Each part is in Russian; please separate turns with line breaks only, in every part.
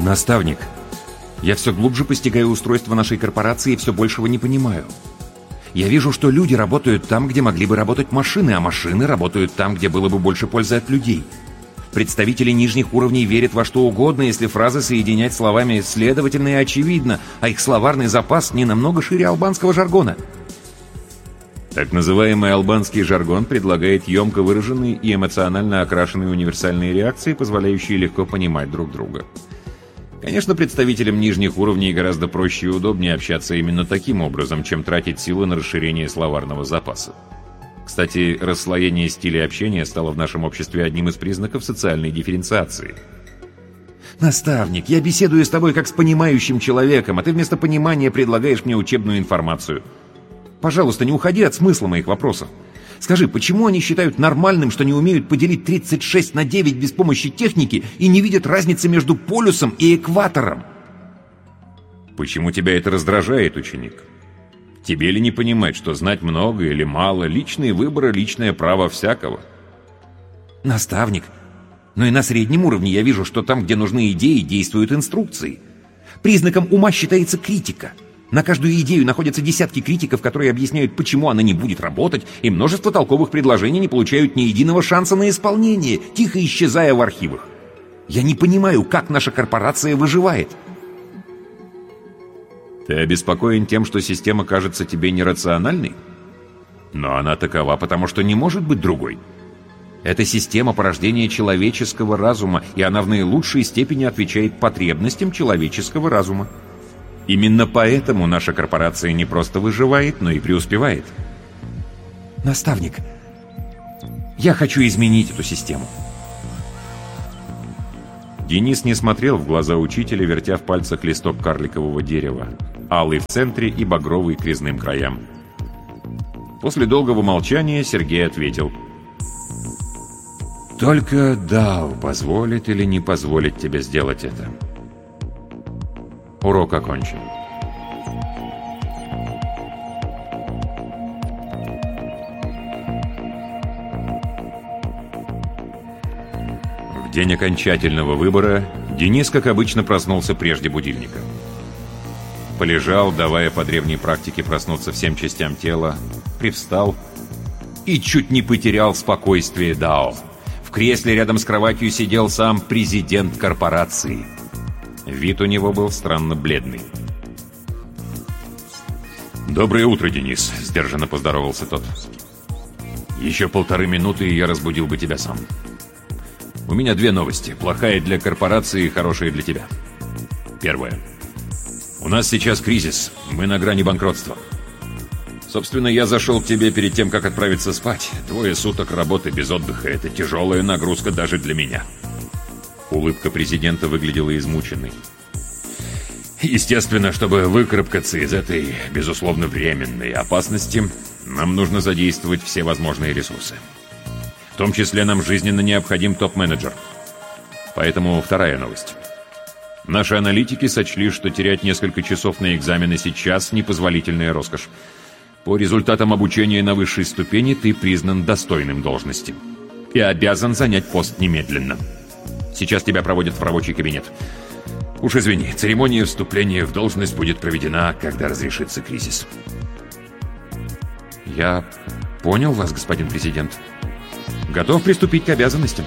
Наставник, я все глубже постигаю устройство нашей корпорации и все большего не понимаю. Я вижу, что люди работают там, где могли бы работать машины, а машины работают там, где было бы больше пользы от людей. Представители нижних уровней верят во что угодно, если фразы соединять словами следовательно и очевидно, а их словарный запас не намного шире албанского жаргона. Так называемый албанский жаргон предлагает емко выраженные и эмоционально окрашенные универсальные реакции, позволяющие легко понимать друг друга. Конечно, представителям нижних уровней гораздо проще и удобнее общаться именно таким образом, чем тратить силы на расширение словарного запаса. Кстати, расслоение стиля общения стало в нашем обществе одним из признаков социальной дифференциации. «Наставник, я беседую с тобой как с понимающим человеком, а ты вместо понимания предлагаешь мне учебную информацию. Пожалуйста, не уходи от смысла моих вопросов. Скажи, почему они считают нормальным, что не умеют поделить 36 на 9 без помощи техники и не видят разницы между полюсом и экватором?» «Почему тебя это раздражает, ученик? Тебе ли не понимать, что знать много или мало — личные выборы, личное право всякого?» «Наставник, но и на среднем уровне я вижу, что там, где нужны идеи, действуют инструкции. Признаком ума считается критика. На каждую идею находятся десятки критиков, которые объясняют, почему она не будет работать, и множество толковых предложений не получают ни единого шанса на исполнение, тихо исчезая в архивах. Я не понимаю, как наша корпорация выживает». «Ты обеспокоен тем, что система кажется тебе нерациональной? Но она такова, потому что не может быть другой. Это система порождения человеческого разума, и она в наилучшей степени отвечает потребностям человеческого разума. Именно поэтому наша корпорация не просто выживает, но и преуспевает». «Наставник, я хочу изменить эту систему». Денис не смотрел в глаза учителя, вертя в пальцах листок карликового дерева, алый в центре и багровый к резным краям. После долгого молчания Сергей ответил: «Только Дао позволит или не позволит тебе сделать это. Урок окончен». В день окончательного выбора Денис, как обычно, проснулся прежде будильника. Полежал, давая по древней практике проснуться всем частям тела, привстал и чуть не потерял спокойствие Дао. В кресле рядом с кроватью сидел сам президент корпорации. Вид у него был странно бледный. «Доброе утро, Денис», — сдержанно поздоровался тот. «Еще 1,5 минуты, и я разбудил бы тебя сам. У меня 2 новости. Плохая для корпорации и хорошая для тебя. Первая. У нас сейчас кризис. Мы на грани банкротства. Собственно, я зашел к тебе перед тем, как отправиться спать. 2 суток работы без отдыха — это тяжелая нагрузка даже для меня». Улыбка президента выглядела измученной. «Естественно, чтобы выкарабкаться из этой, безусловно, временной опасности, нам нужно задействовать все возможные ресурсы. В том числе нам жизненно необходим топ-менеджер. Поэтому вторая новость. Наши аналитики сочли, что терять несколько часов на экзамены сейчас — непозволительная роскошь. По результатам обучения на высшей ступени ты признан достойным должности и обязан занять пост немедленно. Сейчас тебя проводят в рабочий кабинет. Уж извини, церемония вступления в должность будет проведена, когда разрешится кризис». «Я понял вас, господин президент. Готов приступить к обязанностям».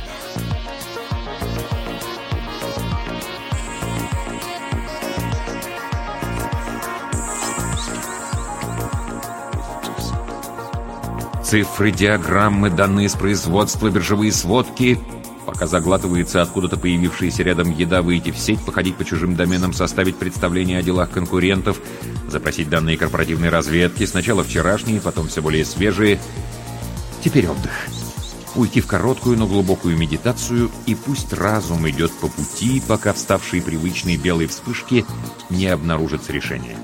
Цифры, диаграммы, данные с производства, биржевые сводки. Пока заглатывается откуда-то появившаяся рядом еда, выйти в сеть, походить по чужим доменам, составить представление о делах конкурентов, запросить данные корпоративной разведки, сначала вчерашние, потом все более свежие. Теперь отдых. Уйти в короткую, но глубокую медитацию, и пусть разум идет по пути, пока вставшие привычные белые вспышки не обнаружатся решение.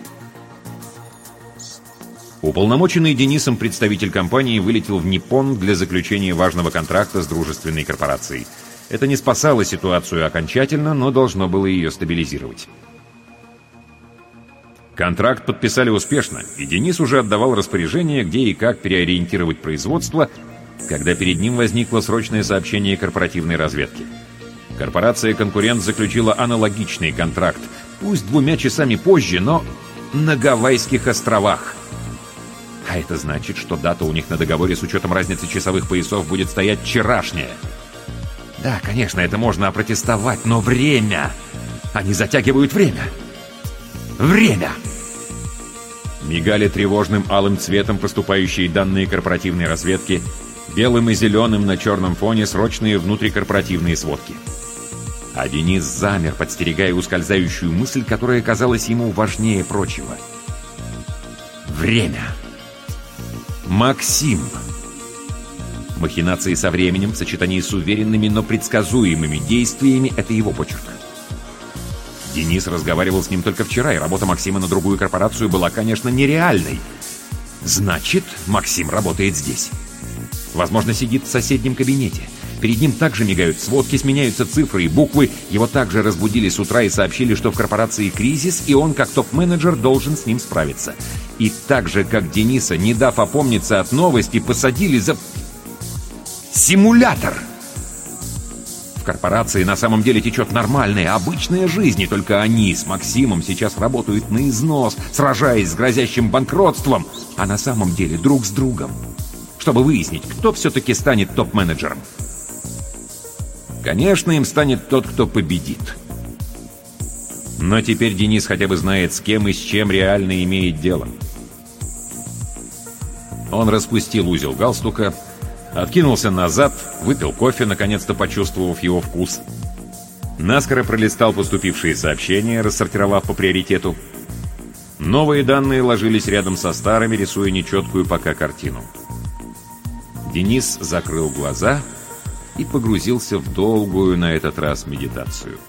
Уполномоченный Денисом представитель компании вылетел в Ниппон для заключения важного контракта с дружественной корпорацией. Это не спасало ситуацию окончательно, но должно было ее стабилизировать. Контракт подписали успешно, и Денис уже отдавал распоряжение, где и как переориентировать производство, когда перед ним возникло срочное сообщение корпоративной разведки. Корпорация-конкурент заключила аналогичный контракт, пусть 2 часами позже, но на Гавайских островах. А это значит, что дата у них на договоре с учетом разницы часовых поясов будет стоять вчерашняя. Да, конечно, это можно опротестовать, но время! Они затягивают время! Время! Мигали тревожным алым цветом поступающие данные корпоративной разведки, белым и зеленым на черном фоне срочные внутрикорпоративные сводки. А Денис замер, подстерегая ускользающую мысль, которая казалась ему важнее прочего. Время! Максим! Махинации со временем в сочетании с уверенными, но предсказуемыми действиями — это его почерк. Денис разговаривал с ним только вчера, и работа Максима на другую корпорацию была, конечно, нереальной. Значит, Максим работает здесь. Возможно, сидит в соседнем кабинете. Перед ним также мигают сводки, сменяются цифры и буквы. Его также разбудили с утра и сообщили, что в корпорации кризис, и он, как топ-менеджер, должен с ним справиться. И так же, как Дениса, не дав опомниться от новости, посадили за... симулятор! В корпорации на самом деле течет нормальная, обычная жизнь, и только они с Максимом сейчас работают на износ, сражаясь с грозящим банкротством, а на самом деле друг с другом, чтобы выяснить, кто все-таки станет топ-менеджером. Конечно, им станет тот, кто победит. Но теперь Денис хотя бы знает, с кем и с чем реально имеет дело. Он распустил узел галстука, откинулся назад, выпил кофе, наконец-то почувствовав его вкус. Наскоро пролистал поступившие сообщения, рассортировав по приоритету. Новые данные ложились рядом со старыми, рисуя нечеткую пока картину. Денис закрыл глаза и погрузился в долгую на этот раз медитацию.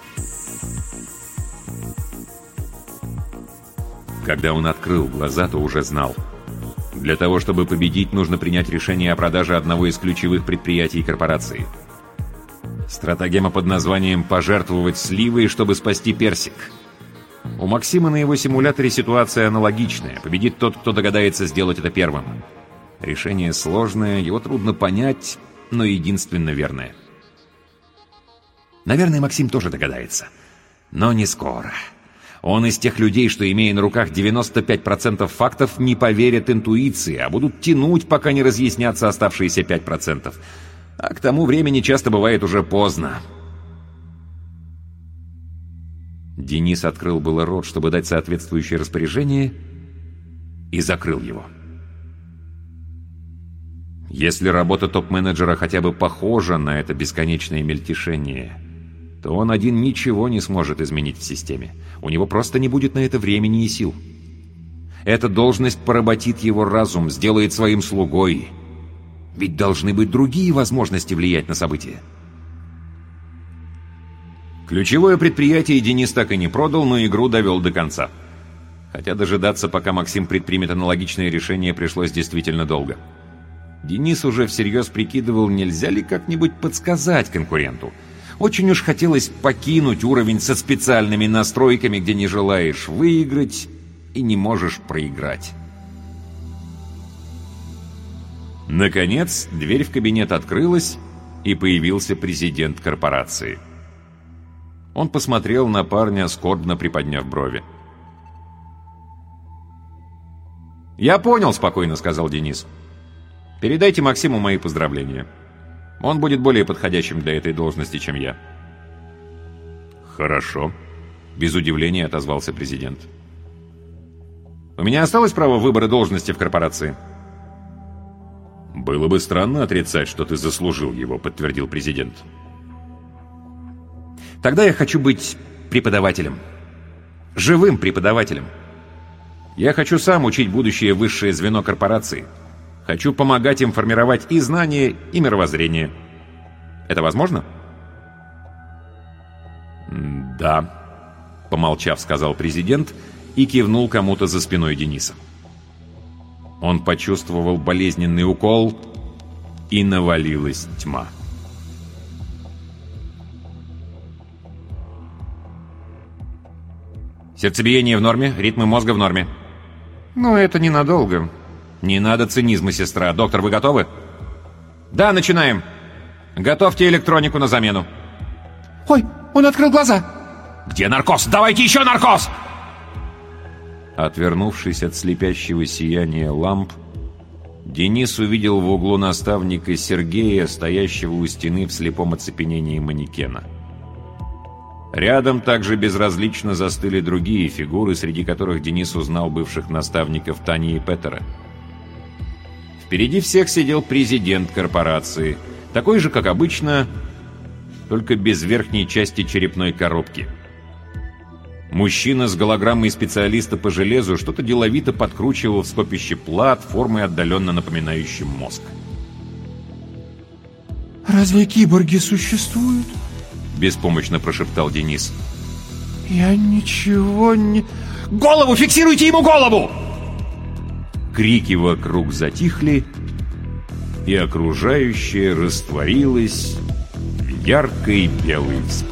Когда он открыл глаза, то уже знал. Для того, чтобы победить, нужно принять решение о продаже одного из ключевых предприятий корпорации. Стратагема под названием «пожертвовать сливой, чтобы спасти персик». У Максима на его симуляторе ситуация аналогичная. Победит тот, кто догадается сделать это первым. Решение сложное, его трудно понять, но единственно верное. Наверное, Максим тоже догадается. Но не скоро. Он из тех людей, что, имея на руках 95% фактов, не поверят интуиции, а будут тянуть, пока не разъяснятся оставшиеся 5%. А к тому времени часто бывает уже поздно. Денис открыл было рот, чтобы дать соответствующее распоряжение, и закрыл его. Если работа топ-менеджера хотя бы похожа на это бесконечное мельтешение, то он один ничего не сможет изменить в системе. У него просто не будет на это времени и сил. Эта должность поработит его разум, сделает своим слугой. Ведь должны быть другие возможности влиять на события. Ключевое предприятие Денис так и не продал, но игру довел до конца. Хотя дожидаться, пока Максим предпримет аналогичное решение, пришлось действительно долго. Денис уже всерьез прикидывал, нельзя ли как-нибудь подсказать конкуренту. Очень уж хотелось покинуть уровень со специальными настройками, где не желаешь выиграть и не можешь проиграть. Наконец, дверь в кабинет открылась, и появился президент корпорации. Он посмотрел на парня, скорбно приподняв брови. «Я понял», — спокойно сказал Денис. «Передайте Максиму мои поздравления. Он будет более подходящим для этой должности, чем я». «Хорошо», — без удивления отозвался президент. «У меня осталось право выбора должности в корпорации?» «Было бы странно отрицать, что ты заслужил его», — подтвердил президент. «Тогда я хочу быть преподавателем. Живым преподавателем. Я хочу сам учить будущее высшее звено корпорации. Хочу помогать им формировать и знания, и мировоззрение. Это возможно?» «Да», — помолчав, сказал президент и кивнул кому-то за спиной Дениса. Он почувствовал болезненный укол, и навалилась тьма. «Сердцебиение в норме, ритмы мозга в норме». «Ну, это ненадолго». «Не надо цинизма, сестра. Доктор, вы готовы?» «Да, начинаем. Готовьте электронику на замену».
Ой, он открыл глаза!
Где наркоз? Давайте еще наркоз!
Отвернувшись от слепящего сияния ламп, Денис увидел в углу наставника Сергея, стоящего у стены в слепом оцепенении манекена. Рядом также безразлично застыли другие фигуры, среди которых Денис узнал бывших наставников Тани и Петера. Впереди всех сидел президент корпорации, такой же, как обычно, только без верхней части черепной коробки. Мужчина с голограммой специалиста по железу что-то деловито подкручивал в скопище плат, формой отдаленно напоминающим мозг.
«Разве киборги существуют?»
— беспомощно прошептал Денис.
«Я ничего не...»
«Голову! Фиксируйте ему голову!»
Крики вокруг затихли, и окружающее растворилось в яркой белой вспышке.